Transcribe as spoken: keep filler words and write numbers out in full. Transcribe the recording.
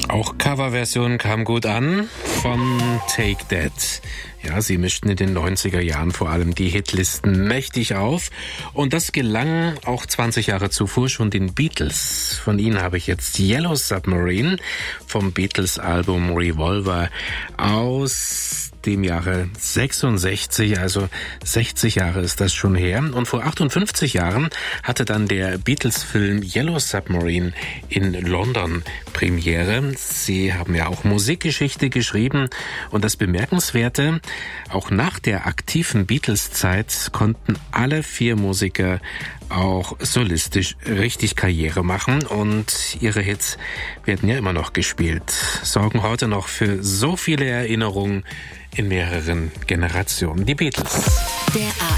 Auch Coverversion kam gut an von Take That. Ja, sie mischten in den neunziger Jahren vor allem die Hitlisten mächtig auf. Und das gelang auch zwanzig Jahre zuvor schon den Beatles. Von ihnen habe ich jetzt Yellow Submarine vom Beatles-Album Revolver aus dem Jahre sechsundsechzig, also sechzig Jahre ist das schon her. Und vor achtundfünfzig Jahren hatte dann der Beatles-Film Yellow Submarine in London Premiere. Sie haben ja auch Musikgeschichte geschrieben. Und das Bemerkenswerte, auch nach der aktiven Beatles-Zeit konnten alle vier Musiker auch solistisch richtig Karriere machen und ihre Hits werden ja immer noch gespielt, sorgen heute noch für so viele Erinnerungen in mehreren Generationen. Die Beatles. Der